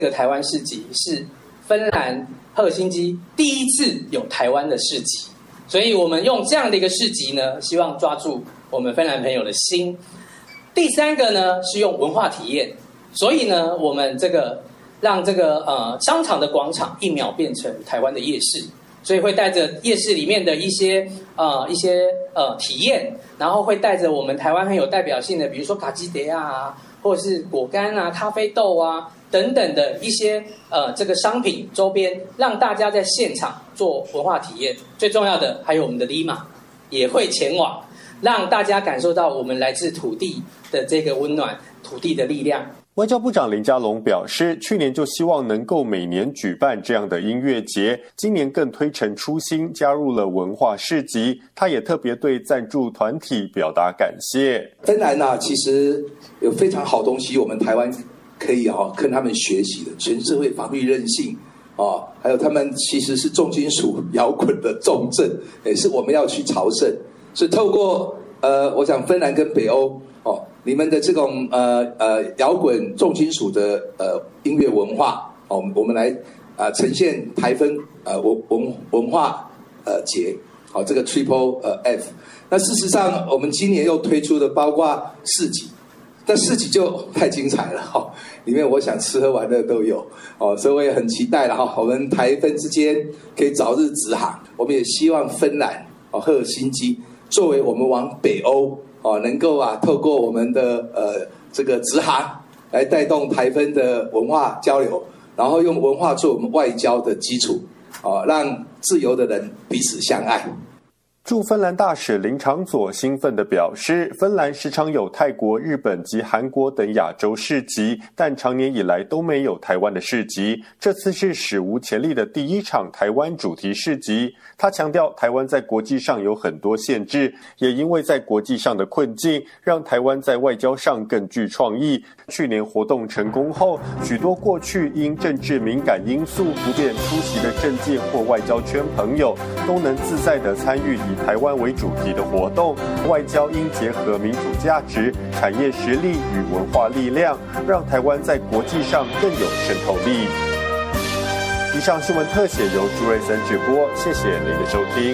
这个台湾市集是芬兰赫尔辛基第一次有台湾的市集，所以我们用这样的一个市集呢，希望抓住我们芬兰朋友的心。第三个呢是用文化体验，所以呢我们让这个商场的广场一秒变成台湾的夜市，所以会带着夜市里面的一些体验，然后会带着我们台湾很有代表性的，比如说卡基德啊，或者是果干啊、咖啡豆啊等等的一些这个商品周边，让大家在现场做文化体验。最重要的还有我们的 Lima 也会前往，让大家感受到我们来自土地的这个温暖，土地的力量。 外交部长林佳龙表示，去年就希望能够每年举办这样的音乐节，今年更推陈出新，加入了文化市集。他也特别对赞助团体表达感谢。 芬兰其实有非常好东西，我们台湾可以跟他们学习的，全社会法律韧性还有他们其实是重金属摇滚的重镇，也是我们要去朝圣。所以透过我想芬兰跟北欧你们的这种摇滚重金属的音乐文化我们来呈现台芬文化节这个 Triple F。那事实上我们今年又推出的包括市集，但市集就太精彩了里面我想吃喝玩乐都有所以我也很期待了我们台芬之间可以早日直航。我们也希望芬兰赫尔辛基作为我们往北欧能够透过我们的这个直航来带动台芬的文化交流，然后用文化做我们外交的基础让自由的人彼此相爱。 驻芬兰大使林长佐兴奋地表示，芬兰时常有泰国、日本及韩国等亚洲市集，但长年以来都没有台湾的市集。这次是史无前例的第一场台湾主题市集。他强调，台湾在国际上有很多限制，也因为在国际上的困境，让台湾在外交上更具创意。去年活动成功后，许多过去因政治敏感因素不便出席的政界或外交圈朋友，都能自在地参与以台湾为主题的活动。外交应结合民主价值、产业实力与文化力量，让台湾在国际上更有渗透力。以上新闻特写由朱瑞森直播，谢谢您的收听。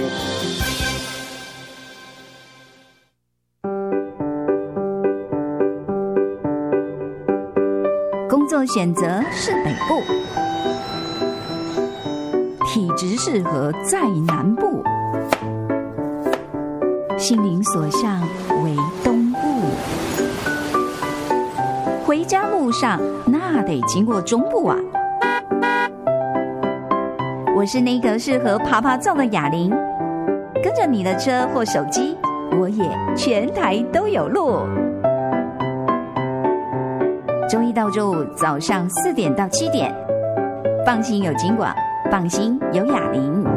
工作选择是北部，体质适合在南部，心灵所向为东部。回家路上那得经过中部啊。我是那个适合爬爬照的哑铃，跟着你的车或手机，我也全台都有路。周一到周五早上4点到7点，放心有金广，放心有哑铃。